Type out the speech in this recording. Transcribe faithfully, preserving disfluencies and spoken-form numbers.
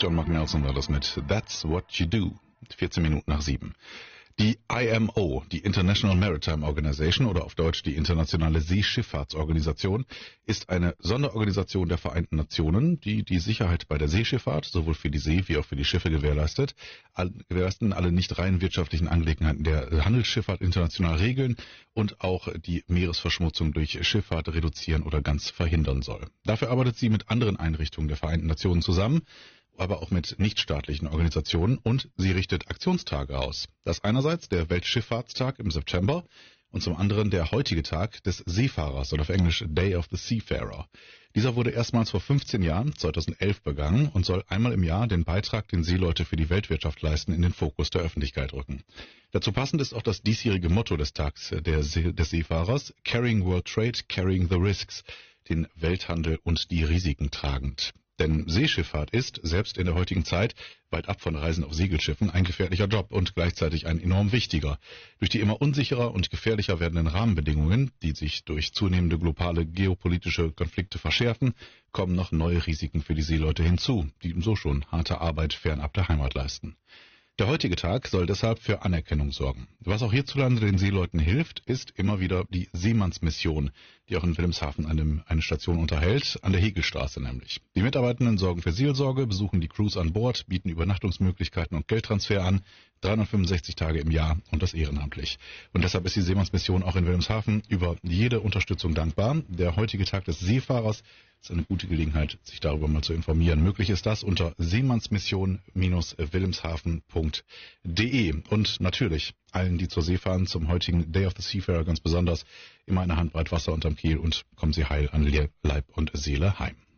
John Mark Nelson war das mit That's What You Do. vierzehn Minuten nach sieben. Die I M O, die International Maritime Organization oder auf Deutsch die Internationale Seeschifffahrtsorganisation, ist eine Sonderorganisation der Vereinten Nationen, die die Sicherheit bei der Seeschifffahrt sowohl für die See wie auch für die Schiffe gewährleistet, all, gewährleisten alle nicht rein wirtschaftlichen Angelegenheiten der Handelsschifffahrt international regeln und auch die Meeresverschmutzung durch Schifffahrt reduzieren oder ganz verhindern soll. Dafür arbeitet sie mit anderen Einrichtungen der Vereinten Nationen zusammen, aber auch mit nichtstaatlichen Organisationen, und sie richtet Aktionstage aus. Das einerseits der Weltschifffahrtstag im September und zum anderen der heutige Tag des Seefahrers oder auf Englisch Day of the Seafarer. Dieser wurde erstmals vor fünfzehn Jahren, zweitausendelf, begangen und soll einmal im Jahr den Beitrag, den Seeleute für die Weltwirtschaft leisten, in den Fokus der Öffentlichkeit rücken. Dazu passend ist auch das diesjährige Motto des Tags der See, des Seefahrers, Carrying World Trade, Carrying the Risks, den Welthandel und die Risiken tragend. Denn Seeschifffahrt ist, selbst in der heutigen Zeit, weit ab von Reisen auf Segelschiffen, ein gefährlicher Job und gleichzeitig ein enorm wichtiger. Durch die immer unsicherer und gefährlicher werdenden Rahmenbedingungen, die sich durch zunehmende globale geopolitische Konflikte verschärfen, kommen noch neue Risiken für die Seeleute hinzu, die so schon harte Arbeit fernab der Heimat leisten. Der heutige Tag soll deshalb für Anerkennung sorgen. Was auch hierzulande den Seeleuten hilft, ist immer wieder die Seemannsmission, die auch in Wilhelmshaven eine, eine Station unterhält, an der Hegelstraße nämlich. Die Mitarbeitenden sorgen für Seelsorge, besuchen die Crews an Bord, bieten Übernachtungsmöglichkeiten und Geldtransfer an, dreihundertfünfundsechzig Tage im Jahr, und das ehrenamtlich. Und deshalb ist die Seemannsmission auch in Wilhelmshaven über jede Unterstützung dankbar. Der heutige Tag des Seefahrers ist eine gute Gelegenheit, sich darüber mal zu informieren. Möglich ist das unter seemannsmission Bindestrich wilhelmshaven Punkt de. Und natürlich allen, die zur See fahren, zum heutigen Day of the Seafarer ganz besonders, immer eine Handbreit Wasser unterm Kiel und kommen Sie heil an Leib und Seele heim.